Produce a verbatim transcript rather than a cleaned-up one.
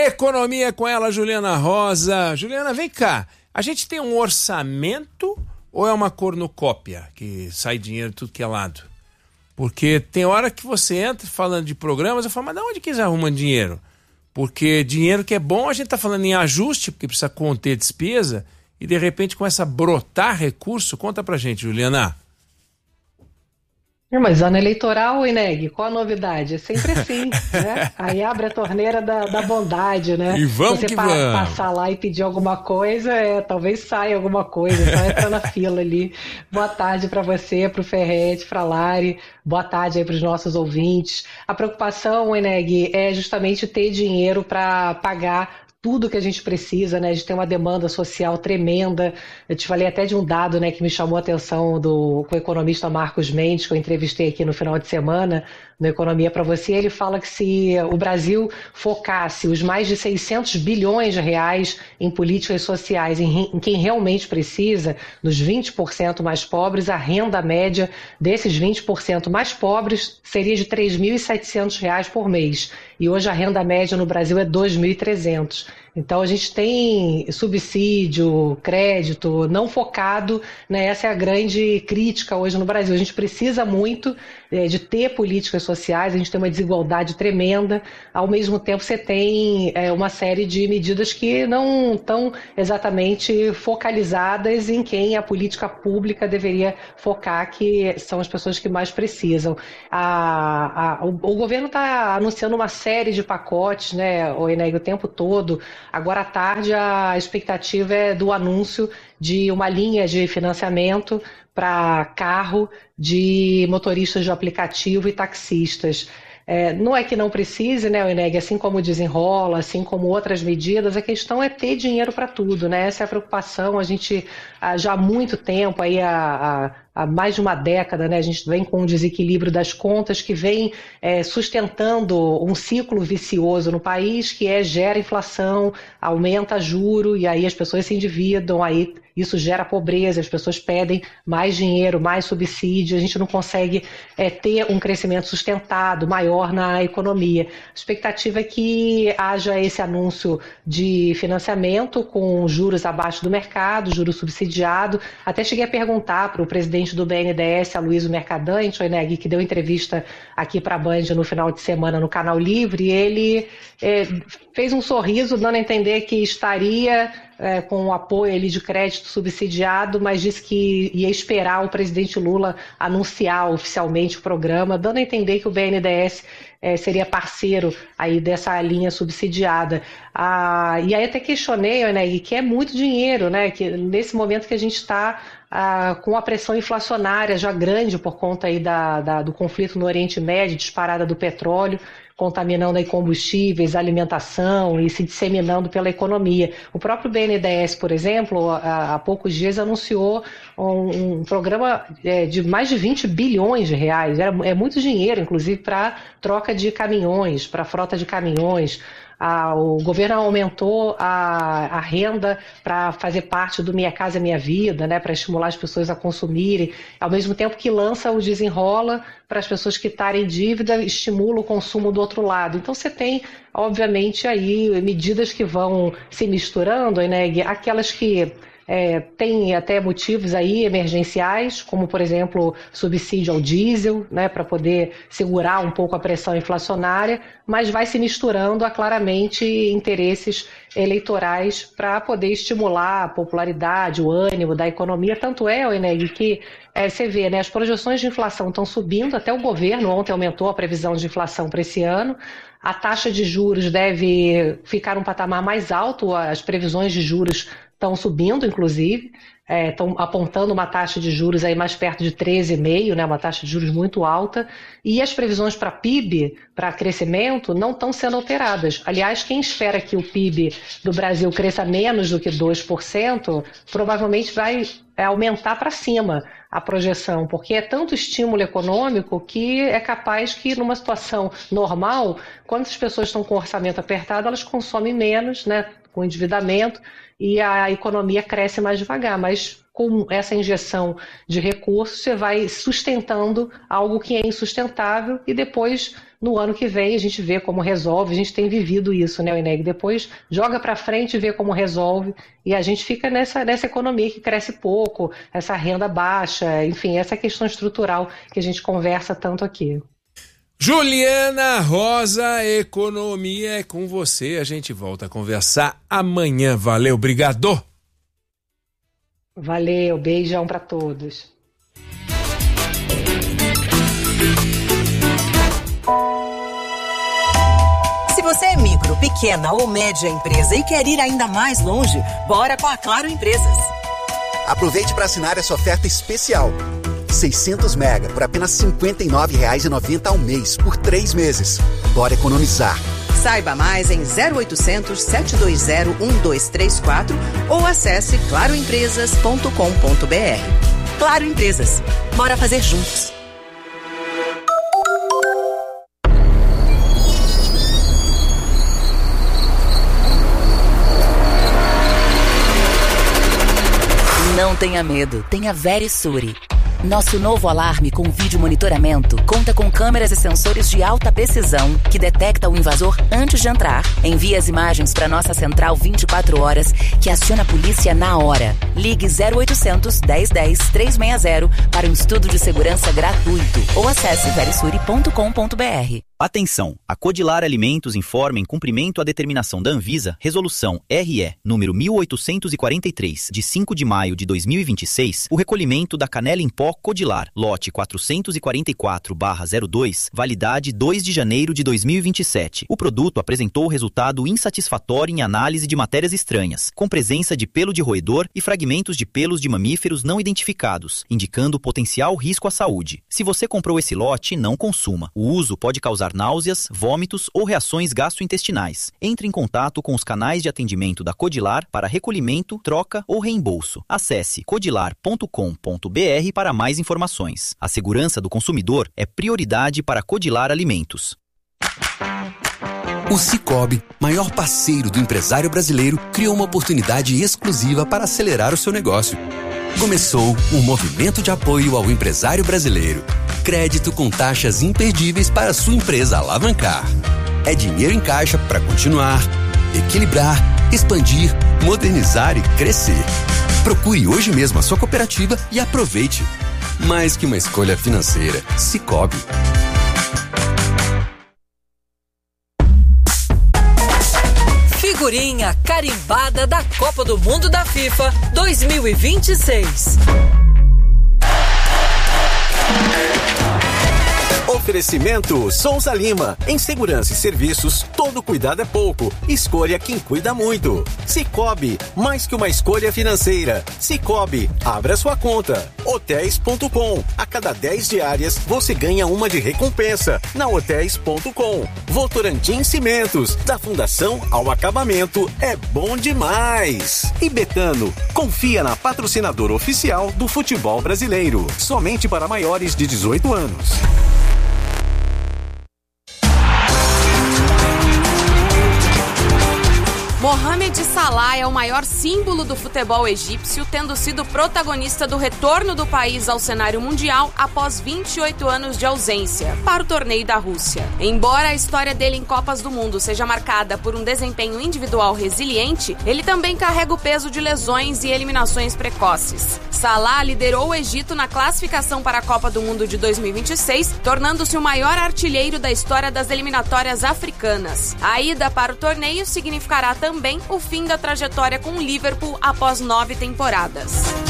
Economia com ela, Juliana Rosa. Juliana, vem cá. A gente tem um orçamento ou é uma cornucópia que sai dinheiro de tudo que é lado? Porque tem hora que você entra falando de programas, eu falo, mas de onde que eles arrumam dinheiro? Porque dinheiro que é bom, a gente está falando em ajuste, porque precisa conter despesa, e de repente começa a brotar recurso. Conta pra gente, Juliana. Mas ano eleitoral, Ineg, qual a novidade? É sempre assim, né? Aí abre a torneira da, da bondade, né? E vamos Você que pa- vamos. passar lá e pedir alguma coisa, é, talvez saia alguma coisa, só entra na fila ali. Boa tarde para você, para o Ferretti, para a Lari, boa tarde aí para os nossos ouvintes. A preocupação, Ineg, é justamente ter dinheiro para pagar tudo que a gente precisa, né? A gente tem uma demanda social tremenda. Eu te falei até de um dado, né, que me chamou a atenção do, com o economista Marcos Mendes, que eu entrevistei aqui no final de semana, no Economia para Você. Ele fala que se o Brasil focasse os mais de seiscentos bilhões de reais em políticas sociais, em, em quem realmente precisa, nos vinte por cento mais pobres, a renda média desses vinte por cento mais pobres seria de três mil e setecentos reais por mês. E hoje a renda média no Brasil é dois mil e trezentos. Então a gente tem subsídio, crédito não focado, né? Essa é a grande crítica hoje no Brasil. A gente precisa muito é, de ter políticas sociais, a gente tem uma desigualdade tremenda. Ao mesmo tempo você tem é, uma série de medidas que não estão exatamente focalizadas em quem a política pública deveria focar, que são as pessoas que mais precisam. A, a, o, o governo está anunciando uma série de pacotes, né, o Eneg, o tempo todo. Agora à tarde a expectativa é do anúncio de uma linha de financiamento para carro de motoristas de aplicativo e taxistas. É, não é que não precise, né, o Eneg, assim como o desenrola, assim como outras medidas, a questão é ter dinheiro para tudo, né? Essa é a preocupação. A gente já há muito tempo, aí há, há, há mais de uma década, né, a gente vem com um desequilíbrio das contas que vem é, sustentando um ciclo vicioso no país, que é gera inflação, aumenta juro e aí as pessoas se endividam, aí isso gera pobreza, as pessoas pedem mais dinheiro, mais subsídio, a gente não consegue é, ter um crescimento sustentado, maior na economia. A expectativa é que haja esse anúncio de financiamento com juros abaixo do mercado, juros subsidiado. Até cheguei a perguntar para o presidente do B N D E S, Aloysio Mercadante, o Eneg, que deu entrevista aqui para a Band no final de semana no Canal Livre, e ele é, fez um sorriso dando a entender que estaria É, com o apoio ali de crédito subsidiado, mas disse que ia esperar o presidente Lula anunciar oficialmente o programa, dando a entender que o B N D E S é, seria parceiro aí dessa linha subsidiada. Ah, e aí até questionei, né, que é muito dinheiro, né, que nesse momento que a gente está ah, com a pressão inflacionária já grande por conta aí da, da, do conflito no Oriente Médio, disparada do petróleo, contaminando aí combustíveis, alimentação e se disseminando pela economia. O próprio B N D E S, por exemplo, há, há poucos dias anunciou um, um programa é, de mais de vinte bilhões de reais. É, é muito dinheiro, inclusive, para troca de caminhões, para frota de caminhões. Ah, o governo aumentou a, a renda para fazer parte do Minha Casa Minha Vida, né, para estimular as pessoas a consumirem, ao mesmo tempo que lança o Desenrola para as pessoas quitarem dívida, estimula o consumo do outro lado. Então você tem, obviamente, aí medidas que vão se misturando, né, aquelas que É, tem até motivos aí emergenciais, como, por exemplo, subsídio ao diesel, né, para poder segurar um pouco a pressão inflacionária, mas vai se misturando a claramente interesses eleitorais para poder estimular a popularidade, o ânimo da economia. Tanto é, Eneg, que é, você vê, né, as projeções de inflação estão subindo, até o governo ontem aumentou a previsão de inflação para esse ano. A taxa de juros deve ficar um patamar mais alto, as previsões de juros estão subindo, inclusive, é, estão apontando uma taxa de juros aí mais perto de treze vírgula cinco por cento, né, uma taxa de juros muito alta, e as previsões para P I B, para crescimento, não estão sendo alteradas. Aliás, quem espera que o P I B do Brasil cresça menos do que dois por cento, provavelmente vai é, aumentar para cima a projeção, porque é tanto estímulo econômico que é capaz que, numa situação normal, quando as pessoas estão com o orçamento apertado, elas consomem menos, né, com endividamento, e a economia cresce mais devagar, mas com essa injeção de recursos você vai sustentando algo que é insustentável e depois no ano que vem a gente vê como resolve. A gente tem vivido isso, né, Ineg? Depois joga para frente e vê como resolve. E a gente fica nessa, nessa economia que cresce pouco, essa renda baixa, enfim, essa questão estrutural que a gente conversa tanto aqui. Juliana Rosa, economia é com você. A gente volta a conversar amanhã. Valeu, obrigado. Valeu, beijão para todos. Se você é micro, pequena ou média empresa e quer ir ainda mais longe, bora com a Claro Empresas. Aproveite para assinar essa oferta especial. seiscentos mega por apenas cinquenta e nove reais e noventa centavos ao mês por três meses. Bora economizar. Saiba mais em zero oitocentos, sete dois zero, um dois três quatro ou acesse claro empresas ponto com ponto b r. Claro Empresas. Bora fazer juntos. Não tenha medo, tenha Verisure. Nosso novo alarme com vídeo monitoramento conta com câmeras e sensores de alta precisão que detecta o invasor antes de entrar, envia as imagens para nossa central vinte e quatro horas, que aciona a polícia na hora. Ligue zero oitocentos, dez dez, trezentos e sessenta para um estudo de segurança gratuito ou acesse verisure ponto com ponto b r. Atenção! A Codilar Alimentos informa em cumprimento à determinação da Anvisa, Resolução R E número mil oitocentos e quarenta e três, de cinco de maio de dois mil e vinte e seis, o recolhimento da canela em pó Codilar, lote quatrocentos e quarenta e quatro barra zero dois, validade dois de janeiro de dois mil e vinte e sete. O produto apresentou resultado insatisfatório em análise de matérias estranhas, com presença de pelo de roedor e fragmentos de pelos de mamíferos não identificados, indicando potencial risco à saúde. Se você comprou esse lote, não consuma. O uso pode causar náuseas, vômitos ou reações gastrointestinais. Entre em contato com os canais de atendimento da Codilar para recolhimento, troca ou reembolso. Acesse codilar ponto com ponto b r para mais informações. A segurança do consumidor é prioridade para Codilar Alimentos. O Sicoob, maior parceiro do empresário brasileiro, criou uma oportunidade exclusiva para acelerar o seu negócio. Começou um movimento de apoio ao empresário brasileiro. Crédito com taxas imperdíveis para sua empresa alavancar. É dinheiro em caixa para continuar, equilibrar, expandir, modernizar e crescer. Procure hoje mesmo a sua cooperativa e aproveite. Mais que uma escolha financeira, Sicoob. Figurinha carimbada da Copa do Mundo da FIFA dois mil e vinte e seis. Oferecimento Souza Lima. Em segurança e serviços, todo cuidado é pouco. Escolha quem cuida muito. Sicoob, mais que uma escolha financeira. Sicoob, abra sua conta. hotéis ponto com. A cada dez diárias, você ganha uma de recompensa. Na hotéis ponto com. Votorantim Cimentos. Da fundação ao acabamento, é bom demais. E Betano, confia na patrocinadora oficial do futebol brasileiro. Somente para maiores de dezoito anos. Mohamed Salah é o maior símbolo do futebol egípcio, tendo sido protagonista do retorno do país ao cenário mundial após vinte e oito anos de ausência para o torneio da Rússia. Embora a história dele em Copas do Mundo seja marcada por um desempenho individual resiliente, ele também carrega o peso de lesões e eliminações precoces. Salah liderou o Egito na classificação para a Copa do Mundo de dois mil e vinte e seis, tornando-se o maior artilheiro da história das eliminatórias africanas. A ida para o torneio significará também o fim da trajetória com o Liverpool após nove temporadas.